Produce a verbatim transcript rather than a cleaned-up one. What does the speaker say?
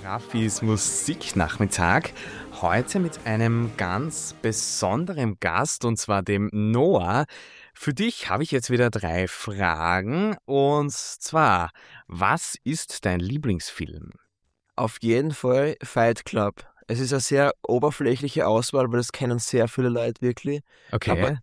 Rafis Musiknachmittag. Heute mit einem ganz besonderen Gast, und zwar dem Noah. Für dich habe ich jetzt wieder drei Fragen. Und zwar, was ist dein Lieblingsfilm? Auf jeden Fall Fight Club. Es ist eine sehr oberflächliche Auswahl, weil das kennen sehr viele Leute wirklich. Aber Okay.